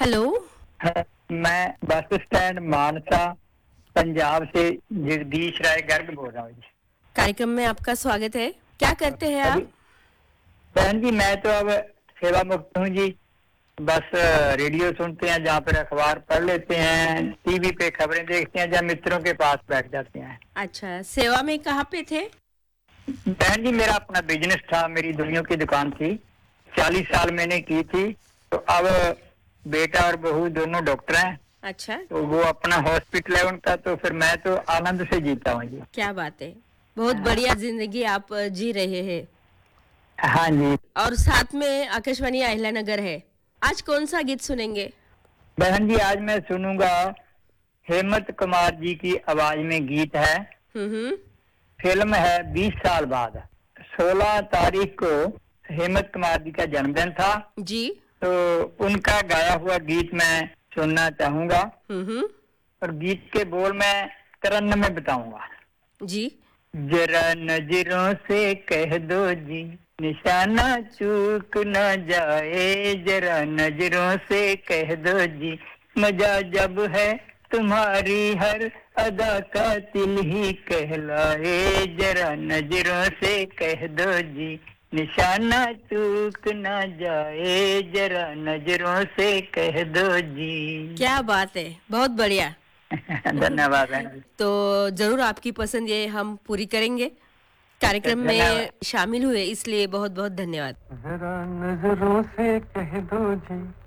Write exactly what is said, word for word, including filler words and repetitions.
Hello. मैं bus stand मानसा पंजाब से जगदीश राय गर्ग बोल रहा हूँ जी। कार्यक्रम में आपका स्वागत है। क्या करते हैं अभी आप? बहन जी मैं तो अब सेवा मुक्त हूँ जी। बस रेडियो सुनते हैं, जहाँ पर अखबार पढ़ लेते हैं, टीवी पे खबरें देखते हैं, जहाँ मित्रों के पास बैठ जाते हैं। अच्छा, सेवा में कहाँ पे थे? बहन जी मेरा अपना बिजनेस था, मेरी दुनिया की दुकान थी, चालीस साल मैंने की थी। तो अब बेटा और बहू दोनों डॉक्टर हैं, अच्छा, तो वो अपना हॉस्पिटल है उनका, तो फिर मैं तो आनंद से जीता हूँ जी। क्या बात है। बहुत बढ़िया जिंदगी आप जी रहे हैं। हाँ जी। और साथ में आकाशवाणी अहिल्यानगर है। आज कौन सा गीत सुनेंगे? बहन जी आज मैं सुनूंगा हेमंत कुमार जी की आवाज में गीत है। हम्म। फिल्म है बीस साल बाद। सोलह तारीख को हेमंत कुमार जी का जन्मदिन था, जी। तो उनका गाया हुआ गीत मैं सुनना चाहूंगा। हम्म। और गीत के बोल मैं तरन्नुम में बताऊंगा। जी। जरा नजरों से कह दो जी, निशाना चूक न जाए। जरा नजरों से कह दो जी, मजा जब है तुम्हारी हर अदा का दिल ही कहलाए। जरा नजरों से कह दो जी, निशाना चूक न जाए। जरा नजरों से कह दो जी। क्या बात है, बहुत बढ़िया। धन्यवाद बहन जी। तो जरूर आपकी पसंद ये हम पूरी करेंगे। कार्यक्रम धन्यवाद। में शामिल हुए इसलिए बहुत बहुत धन्यवाद। जरा नजरों से कह दो जी,